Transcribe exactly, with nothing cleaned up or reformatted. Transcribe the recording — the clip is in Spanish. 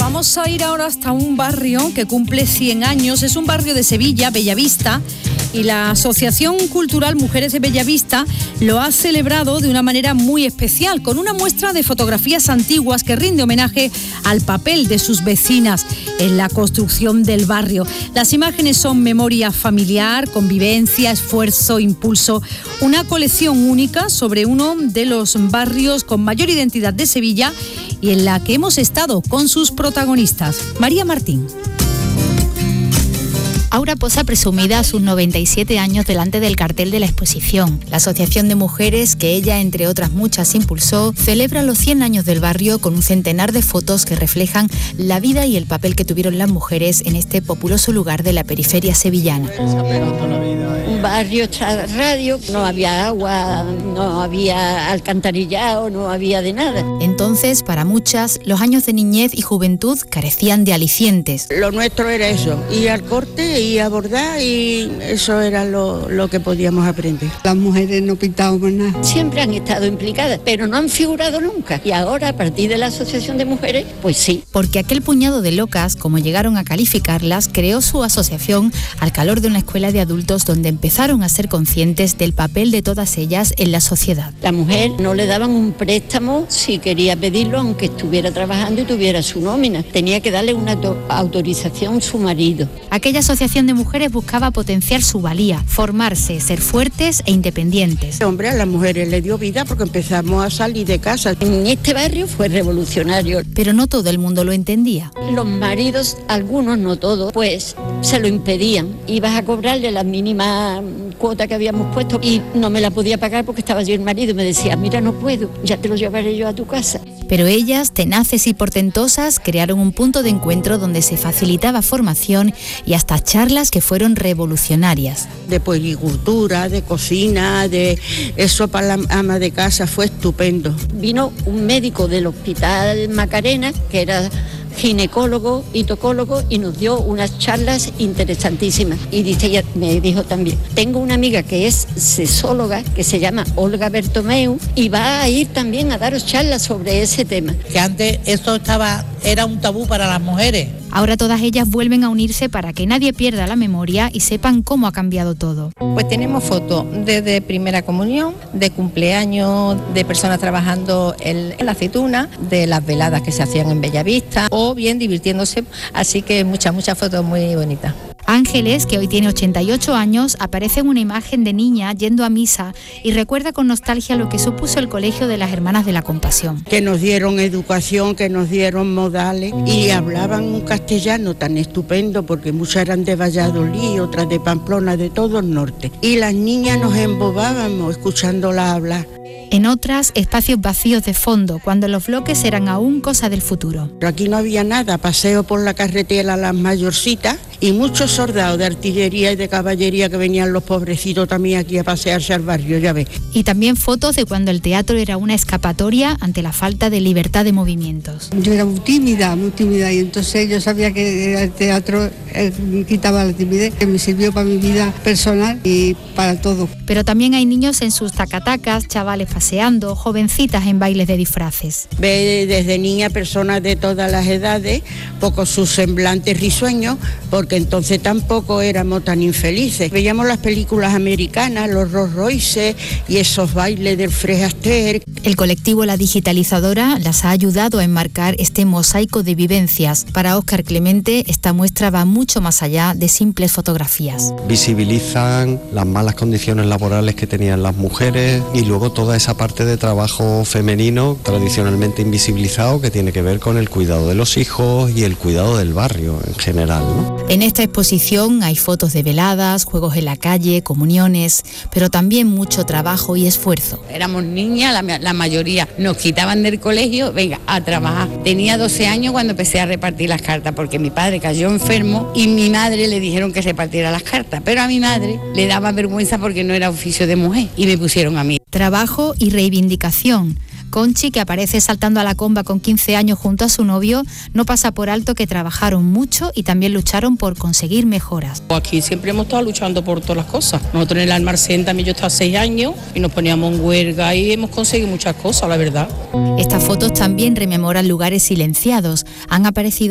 Vamos a ir ahora hasta un barrio que cumple cien años. Es un barrio de Sevilla, Bellavista, y la Asociación Cultural Mujeres de Bellavista lo ha celebrado de una manera muy especial, con una muestra de fotografías antiguas que rinde homenaje al papel de sus vecinas en la construcción del barrio. Las imágenes son memoria familiar, convivencia, esfuerzo, impulso, una colección única sobre uno de los barrios con mayor identidad de Sevilla y en la que hemos estado con sus protagonistas. María Martín. Aura posa presumida a sus noventa y siete años delante del cartel de la exposición. La Asociación de Mujeres, que ella, entre otras muchas, impulsó, celebra los cien años del barrio con un centenar de fotos que reflejan la vida y el papel que tuvieron las mujeres en este populoso lugar de la periferia sevillana. Un barrio radio, no había agua, no había alcantarillado, no había de nada. Entonces, para muchas, los años de niñez y juventud carecían de alicientes. Lo nuestro era eso, ir al corte y a bordar, y eso era lo, lo que podíamos aprender. Las mujeres no pintábamos nada. Siempre han estado implicadas, pero no han figurado nunca. Y ahora, a partir de la Asociación de Mujeres, pues sí. Porque aquel puñado de locas, como llegaron a calificarlas, creó su asociación al calor de una escuela de adultos donde empezaron a ser conscientes del papel de todas ellas en la sociedad. La mujer no le daban un préstamo si quería pedirlo, aunque estuviera trabajando y tuviera su nómina. Tenía que darle una autorización a su marido. Aquella asociación de mujeres buscaba potenciar su valía, formarse, ser fuertes e independientes. Hombre, a las mujeres le dio vida porque empezamos a salir de casa. En este barrio fue revolucionario. Pero no todo el mundo lo entendía. Los maridos, algunos, no todos, pues se lo impedían. Ibas a cobrarle la mínima cuota que habíamos puesto y no me la podía pagar porque estaba yo el marido y me decía, mira, no puedo, ya te lo llevaré yo a tu casa. Pero ellas, tenaces y portentosas, crearon un punto de encuentro donde se facilitaba formación y hasta charlas que fueron revolucionarias. De puericultura, de cocina, de eso para la ama de casa, fue estupendo. Vino un médico del Hospital Macarena, que era ginecólogo y tocólogo, y nos dio unas charlas interesantísimas. Y dice, ella me dijo también, tengo una amiga que es sexóloga, que se llama Olga Bertomeu, y va a ir también a daros charlas sobre ese tema. Que antes esto estaba, era un tabú para las mujeres. Ahora todas ellas vuelven a unirse para que nadie pierda la memoria y sepan cómo ha cambiado todo. Pues tenemos fotos desde primera comunión, de cumpleaños, de personas trabajando en, en la aceituna, de las veladas que se hacían en Bellavista, o bien divirtiéndose, así que muchas, muchas fotos muy bonitas. Ángeles, que hoy tiene ochenta y ocho años, aparece en una imagen de niña yendo a misa y recuerda con nostalgia lo que supuso el colegio de las Hermanas de la Compasión. Que nos dieron educación, que nos dieron modales y hablaban un castellano tan estupendo porque muchas eran de Valladolid, otras de Pamplona, de todo el norte. Y las niñas nos embobábamos escuchándolas hablar. En otras, espacios vacíos de fondo, cuando los bloques eran aún cosa del futuro. Pero aquí no había nada, paseo por la carretera las mayorcitas y muchos soldados de artillería y de caballería que venían los pobrecitos también aquí a pasearse al barrio, ya ves. Y también fotos de cuando el teatro era una escapatoria ante la falta de libertad de movimientos. Yo era muy tímida, muy tímida, y entonces yo sabía que el teatro eh, quitaba la timidez, que me sirvió para mi vida personal y para todo. Pero también hay niños en sus tacatacas, chavales paseando, jovencitas en bailes de disfraces. Ve desde niña personas de todas las edades, poco sus semblantes risueños, porque entonces tampoco éramos tan infelices. Veíamos las películas americanas, los Rolls Royce y esos bailes del Fred Astaire. El colectivo La Digitalizadora las ha ayudado a enmarcar este mosaico de vivencias. Para Óscar Clemente, esta muestra va mucho más allá de simples fotografías. Visibilizan las malas condiciones laborales que tenían las mujeres y luego toda esa parte de trabajo femenino tradicionalmente invisibilizado que tiene que ver con el cuidado de los hijos y el cuidado del barrio en general, ¿no? En esta exposición hay fotos de veladas, juegos en la calle, comuniones, pero también mucho trabajo y esfuerzo. Éramos niñas, la, la mayoría nos quitaban del colegio, venga, a trabajar. Tenía doce años cuando empecé a repartir las cartas, porque mi padre cayó enfermo y mi madre le dijeron que repartiera las cartas, pero a mi madre le daba vergüenza porque no era oficio de mujer y me pusieron a mí. Trabajo y reivindicación. Conchi, que aparece saltando a la comba con quince años junto a su novio, no pasa por alto que trabajaron mucho y también lucharon por conseguir mejoras. Aquí siempre hemos estado luchando por todas las cosas. Nosotros en el Almacén también yo estaba seis años y nos poníamos en huelga y hemos conseguido muchas cosas, la verdad. Estas fotos también rememoran lugares silenciados. Han aparecido